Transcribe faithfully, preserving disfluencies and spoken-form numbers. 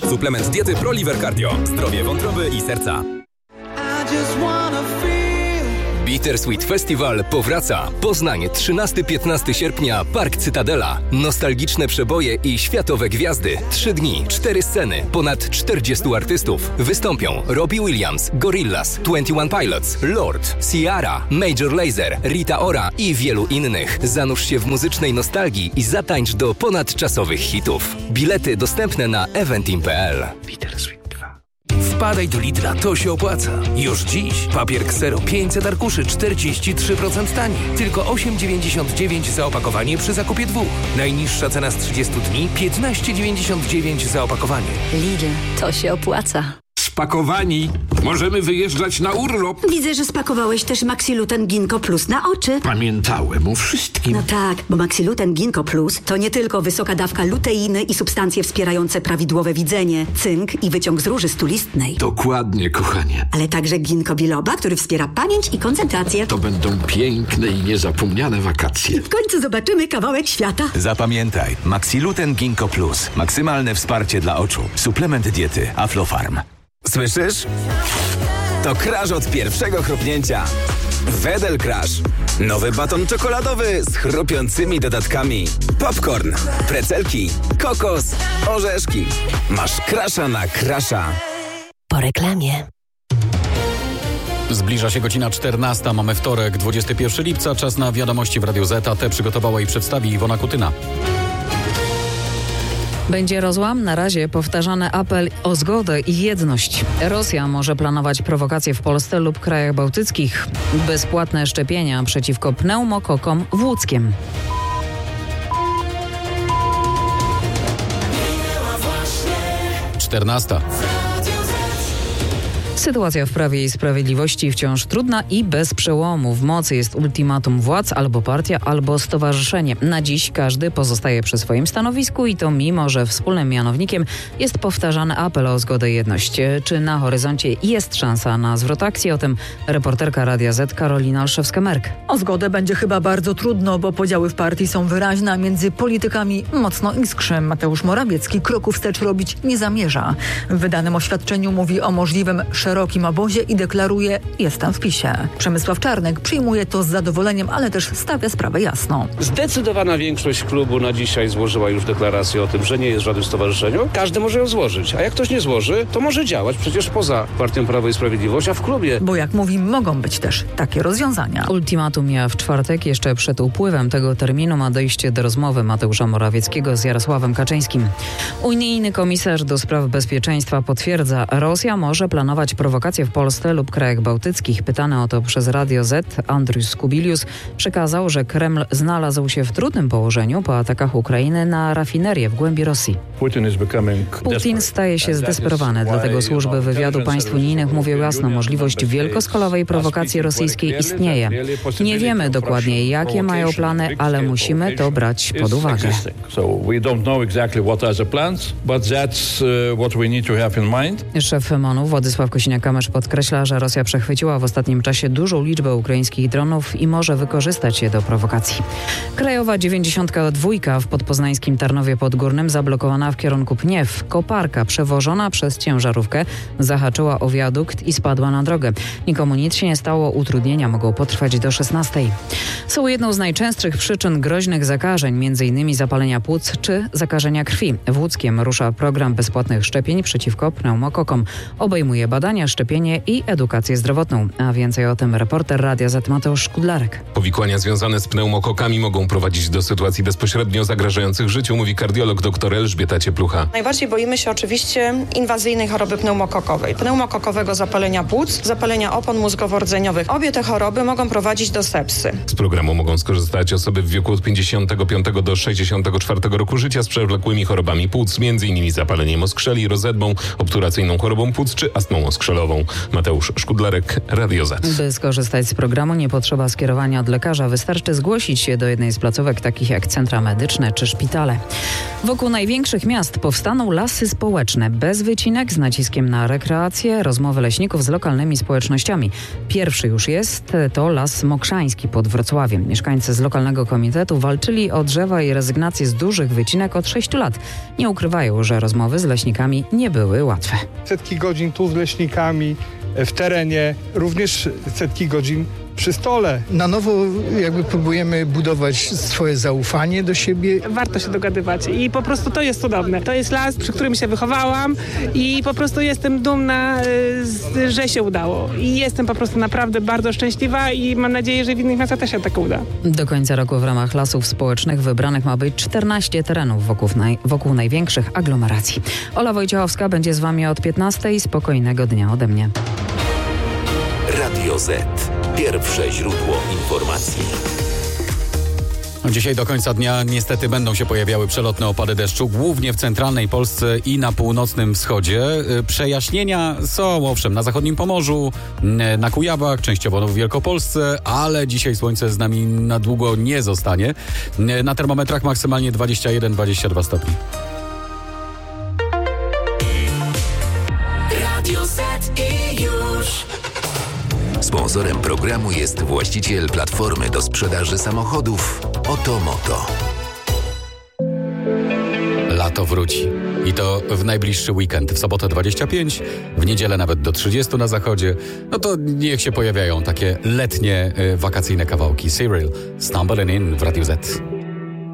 Suplement diety ProLiver Cardio. Zdrowie wątroby i serca. Bittersweet Festival powraca. Poznań, trzynastego do piętnastego sierpnia, Park Cytadela. Nostalgiczne przeboje i światowe gwiazdy. Trzy dni, cztery sceny, ponad czterdziestu artystów. Wystąpią Robbie Williams, Gorillaz, Twenty One Pilots, Lord, Ciara, Major Lazer, Rita Ora i wielu innych. Zanurz się w muzycznej nostalgii i zatańcz do ponadczasowych hitów. Bilety dostępne na eventim kropka p l. Bittersweet. Wpadaj do Lidla, to się opłaca. Już dziś papier Xero pięćset arkuszy czterdzieści trzy procent taniej. Tylko osiem dziewięćdziesiąt dziewięć za opakowanie przy zakupie dwóch. Najniższa cena z trzydziestu dni piętnaście dziewięćdziesiąt dziewięć za opakowanie. Lidl, to się opłaca. Spakowani. Możemy wyjeżdżać na urlop. Widzę, że spakowałeś też Maxiluten Ginkgo Plus na oczy. Pamiętałem o wszystkim. No tak, bo Maxiluten Ginkgo Plus to nie tylko wysoka dawka luteiny i substancje wspierające prawidłowe widzenie, cynk i wyciąg z róży stulistnej. Dokładnie, kochanie. Ale także ginkgo biloba, który wspiera pamięć i koncentrację. To będą piękne i niezapomniane wakacje. I w końcu zobaczymy kawałek świata. Zapamiętaj, Maxiluten Ginkgo Plus. Maksymalne wsparcie dla oczu. Suplement diety Aflofarm. Słyszysz? To crash od pierwszego chrupnięcia. Wedel Crash. Nowy baton czekoladowy z chrupiącymi dodatkami. Popcorn, precelki, kokos, orzeszki. Masz crasha na crasha. Po reklamie. Zbliża się godzina czternasta. Mamy wtorek, dwudziestego pierwszego lipca. Czas na wiadomości w Radiu Z. A te przygotowała i przedstawi Iwona Kutyna. Będzie rozłam? Na razie powtarzany apel o zgodę i jedność. Rosja może planować prowokacje w Polsce lub krajach bałtyckich. Bezpłatne szczepienia przeciwko pneumokokom w Łódzkiem. czternasta. Sytuacja w Prawie i Sprawiedliwości wciąż trudna i bez przełomu. W mocy jest ultimatum władz, albo partia, albo stowarzyszenie. Na dziś każdy pozostaje przy swoim stanowisku i to mimo, że wspólnym mianownikiem jest powtarzany apel o zgodę i jedność. Czy na horyzoncie jest szansa na zwrot akcji? O tym reporterka Radia Z Karolina Olszewska-Merk. O zgodę będzie chyba bardzo trudno, bo podziały w partii są wyraźne, a między politykami mocno iskrzy. Mateusz Morawiecki kroku wstecz robić nie zamierza. W wydanym oświadczeniu mówi o możliwym szerokim obozie i deklaruje: jestem w PiSie. Przemysław Czarnek przyjmuje to z zadowoleniem, ale też stawia sprawę jasno. Zdecydowana większość klubu na dzisiaj złożyła już deklarację o tym, że nie jest w żadnym stowarzyszeniu. Każdy może ją złożyć, a jak ktoś nie złoży, to może działać przecież poza partią Prawo i Sprawiedliwość, a w klubie. Bo jak mówi, mogą być też takie rozwiązania. Ultimatum miała w czwartek. Jeszcze przed upływem tego terminu ma dojść do rozmowy Mateusza Morawieckiego z Jarosławem Kaczyńskim. Unijny komisarz do spraw bezpieczeństwa potwierdza: Rosja może planować prowokacje w Polsce lub krajach bałtyckich. Pytany o to przez Radio Z, Andrius Kubilius przekazał, że Kreml znalazł się w trudnym położeniu po atakach Ukrainy na rafinerię w głębi Rosji. Putin staje się zdesperowany, dlatego służby wywiadu państw unijnych mówią jasno: możliwość wielkoskalowej prowokacji rosyjskiej istnieje. Nie wiemy dokładnie, jakie mają plany, ale musimy to brać pod uwagę. Szef MONU Władysław Kosiniak-Kamysz podkreśla, że Rosja przechwyciła w ostatnim czasie dużą liczbę ukraińskich dronów i może wykorzystać je do prowokacji. Krajowa dziewięćdziesiątka dwa w podpoznańskim Tarnowie Podgórnym zablokowana w kierunku Pniew. Koparka przewożona przez ciężarówkę zahaczyła o wiadukt i spadła na drogę. Nikomu nic się nie stało, utrudnienia mogą potrwać do szesnastej. Są jedną z najczęstszych przyczyn groźnych zakażeń, m.in. zapalenia płuc czy zakażenia krwi. W Łódzkiem rusza program bezpłatnych szczepień przeciwko pneumokokom. Obejmuje badania, szczepienie i edukację zdrowotną. A więcej o tym reporter Radia Z Mateusz Szkudlarek. Powikłania związane z pneumokokami mogą prowadzić do sytuacji bezpośrednio zagrażających życiu, mówi kardiolog dr Elżbieta Cieplucha. Najbardziej boimy się oczywiście inwazyjnej choroby pneumokokowej, pneumokokowego zapalenia płuc, zapalenia opon mózgowo-rdzeniowych. Obie te choroby mogą prowadzić do sepsy. Z programu mogą skorzystać osoby w wieku od pięćdziesiątego piątego do sześćdziesiątego czwartego roku życia z przewlekłymi chorobami płuc, m.in. zapaleniem oskrzeli, rozedmą, obturacyjną chorobą płuc czy astmą oskrzeli. skrzelową. Mateusz Szkudlarek, Radio Z. By skorzystać z programu nie potrzeba skierowania od lekarza. Wystarczy zgłosić się do jednej z placówek takich jak centra medyczne czy szpitale. Wokół największych miast powstaną lasy społeczne bez wycinek z naciskiem na rekreację, rozmowy leśników z lokalnymi społecznościami. Pierwszy już jest, to Las Mokrzański pod Wrocławiem. Mieszkańcy z lokalnego komitetu walczyli o drzewa i rezygnację z dużych wycinek od sześciu lat. Nie ukrywają, że rozmowy z leśnikami nie były łatwe. Setki godzin tu z leśnikami w terenie, również setki godzin przy stole. Na nowo jakby próbujemy budować swoje zaufanie do siebie. Warto się dogadywać i po prostu to jest cudowne. To jest las, przy którym się wychowałam i po prostu jestem dumna, że się udało. I jestem po prostu naprawdę bardzo szczęśliwa i mam nadzieję, że w innych miastach też się tak uda. Do końca roku w ramach lasów społecznych wybranych ma być czternaście terenów wokół, naj, wokół największych aglomeracji. Ola Wojciechowska będzie z Wami od piętnastej. Spokojnego dnia ode mnie. Radio Z. Pierwsze źródło informacji. Dzisiaj do końca dnia niestety będą się pojawiały przelotne opady deszczu, głównie w centralnej Polsce i na północnym wschodzie. Przejaśnienia są owszem na zachodnim Pomorzu, na Kujawach, częściowo w Wielkopolsce, ale dzisiaj słońce z nami na długo nie zostanie. Na termometrach maksymalnie dwadzieścia jeden dwadzieścia dwa stopni. Radio Z i już. Sponsorem programu jest właściciel platformy do sprzedaży samochodów Otomoto. Lato wróci. I to w najbliższy weekend. W sobotę dwadzieścia pięć, w niedzielę nawet do trzydziestu na zachodzie. No to niech się pojawiają takie letnie, y, wakacyjne kawałki. Serial, Stumbling In w Radio Z.